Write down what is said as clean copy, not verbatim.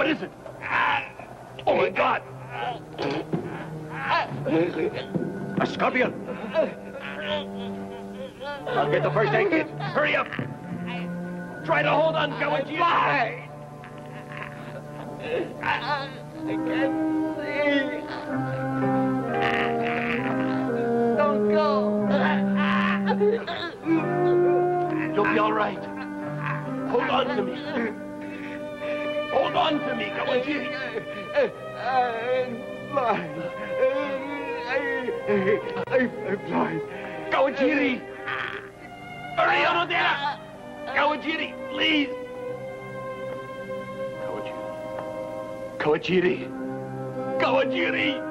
What is it? Oh, my God. A scorpion. I'll get the first aid kit. Hurry up. Try to hold on, Kawajiri. Fly! I can't see. Don't go. You'll be all right. Hold on to me. Hold on to me, Kawajiri. I'm blind. I'm blind. Kawajiri! Hurry, Onodera! Kawajiri, please! Kawajiri. Kawajiri! Kawajiri!